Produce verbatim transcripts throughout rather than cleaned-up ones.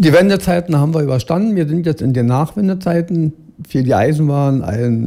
Die Wendezeiten haben wir überstanden. Wir sind jetzt in den Nachwendezeiten. Für die Eisenbahn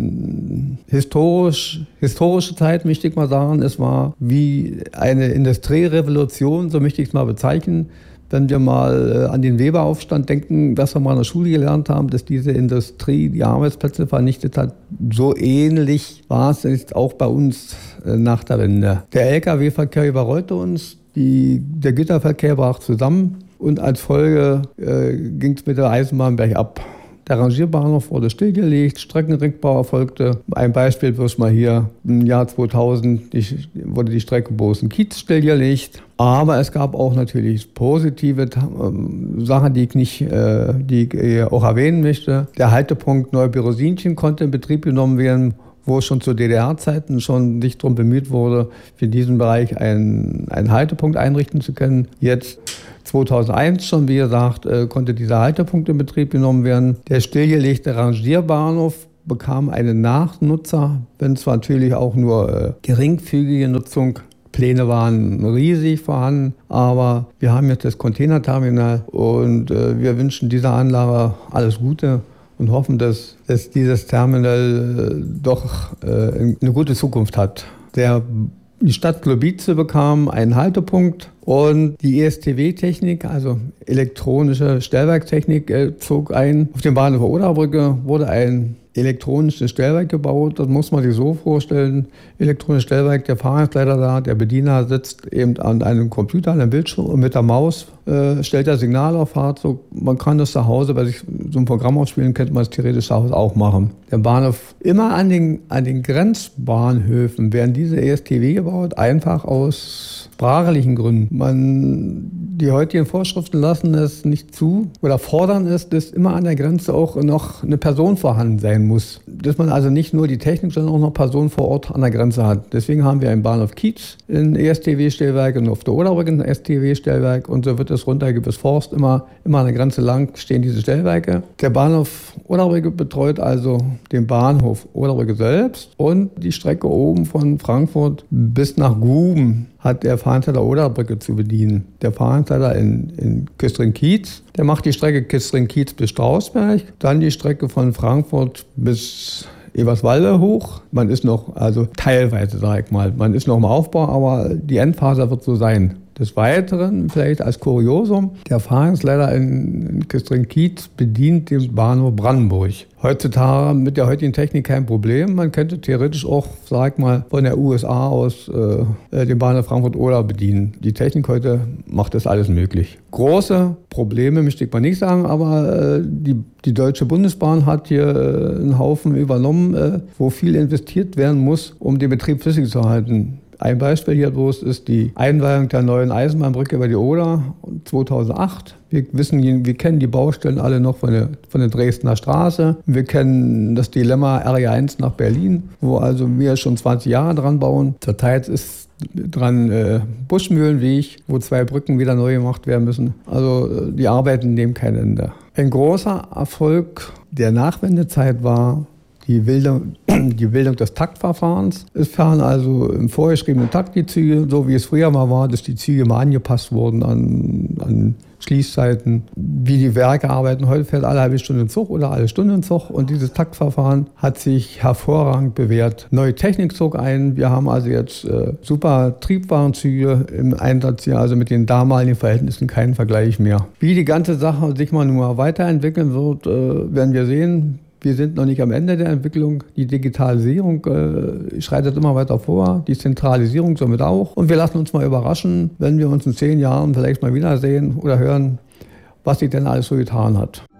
eine historisch, historische Zeit, möchte ich mal sagen. Es war wie eine Industrierevolution, so möchte ich es mal bezeichnen. Wenn wir mal an den Weberaufstand denken, was wir mal in der Schule gelernt haben, dass diese Industrie die Arbeitsplätze vernichtet hat, so ähnlich war es jetzt auch bei uns nach der Wende. Der L K W-Verkehr überrollte uns, die, der Güterverkehr brach zusammen und als Folge äh, ging es mit der Eisenbahn bergab. Der Rangierbahnhof wurde stillgelegt, Streckenringbau erfolgte. Ein Beispiel bloß mal hier, im Jahr zweitausend die, wurde die Strecke Bozen-Kietz stillgelegt. Aber es gab auch natürlich positive äh, Sachen, die ich, nicht, äh, die ich auch erwähnen möchte. Der Haltepunkt Neuberosinchen konnte in Betrieb genommen werden, wo schon zu D D R-Zeiten schon sich darum bemüht wurde, für diesen Bereich einen, einen Haltepunkt einrichten zu können. Jetzt zweitausendeins schon, wie gesagt, äh, konnte dieser Haltepunkt in Betrieb genommen werden. Der stillgelegte Rangierbahnhof bekam einen Nachnutzer, wenn zwar natürlich auch nur äh, geringfügige Nutzung. Pläne waren riesig vorhanden, aber wir haben jetzt das Containerterminal und äh, wir wünschen dieser Anlage alles Gute und hoffen, dass, dass dieses Terminal äh, doch äh, eine gute Zukunft hat. Der Die Stadt Globice bekam einen Haltepunkt und die E S T W-Technik, also elektronische Stellwerktechnik, äh, zog ein. Auf dem Bahnhof Oderbrücke wurde ein elektronisches Stellwerk gebaut. Das muss man sich so vorstellen. Elektronisches Stellwerk, der Fahrdienstleiter da, der Bediener sitzt eben an einem Computer, an einem Bildschirm und mit der Maus äh, stellt er Signal auf Fahrzeug. Man kann das zu Hause, bei sich so ein Programm ausspielen, könnte man es theoretisch zu Hause auch machen. Der Bahnhof, immer an den, an den Grenzbahnhöfen werden diese E S T W gebaut, einfach aus sprachlichen Gründen. Man, die heutigen Vorschriften lassen es nicht zu oder fordern es, dass immer an der Grenze auch noch eine Person vorhanden sein muss. Dass man also nicht nur die Technik, sondern auch noch Personen vor Ort an der Grenze hat. Deswegen haben wir im Bahnhof Kietz ein E S T W-Stellwerk und auf der Oderbrücke ein E S T W-Stellwerk und so wird es runter bis Forst. Immer, immer an der Grenze lang stehen diese Stellwerke. Der Bahnhof Oderbrücke betreut also den Bahnhof Oderbrücke selbst und die Strecke oben von Frankfurt bis nach Guben hat der Fahrdienstleiter Oderbrücke zu bedienen. Der Fahrdienstleiter in, in Küstrin-Kietz, der macht die Strecke Küstrin-Kietz bis Strausberg, dann die Strecke von Frankfurt bis Eberswalde hoch. Man ist noch, also teilweise sage ich mal, man ist noch im Aufbau, aber die Endphase wird so sein. Des Weiteren, vielleicht als Kuriosum, der Fahrdienstleiter in Küstrin-Kietz bedient den Bahnhof Brandenburg. Heutzutage mit der heutigen Technik kein Problem. Man könnte theoretisch auch, sag ich mal, von der U S A aus äh, den Bahnhof Frankfurt-Oder bedienen. Die Technik heute macht das alles möglich. Große Probleme möchte ich mal nicht sagen, aber äh, die, die Deutsche Bundesbahn hat hier äh, einen Haufen übernommen, äh, wo viel investiert werden muss, um den Betrieb flüssig zu halten. Ein Beispiel hier bloß ist die Einweihung der neuen Eisenbahnbrücke über die Oder zweitausendacht. Wir wissen, wir kennen die Baustellen alle noch von der, von der Dresdner Straße. Wir kennen das Dilemma R E eins nach Berlin, wo also wir schon zwanzig Jahre dran bauen. Zurzeit ist dran äh, Buschmühlenweg, wo zwei Brücken wieder neu gemacht werden müssen. Also die Arbeiten nehmen kein Ende. Ein großer Erfolg der Nachwendezeit war Die Bildung, die Bildung des Taktverfahrens. Es fahren also im vorgeschriebenen Takt die Züge, so wie es früher mal war, dass die Züge mal angepasst wurden an, an Schließzeiten. Wie die Werke arbeiten, heute fährt alle halbe Stunde ein Zug oder alle Stunde ein Zug und dieses Taktverfahren hat sich hervorragend bewährt. Neue Technik zog ein, wir haben also jetzt äh, super Triebwarenzüge im Einsatz hier, also mit den damaligen Verhältnissen keinen Vergleich mehr. Wie die ganze Sache sich mal nur weiterentwickeln wird, äh, werden wir sehen. Wir sind noch nicht am Ende der Entwicklung. Die Digitalisierung äh, schreitet immer weiter vor, die Zentralisierung somit auch. Und wir lassen uns mal überraschen, wenn wir uns in zehn Jahren vielleicht mal wiedersehen oder hören, was sich denn alles so getan hat.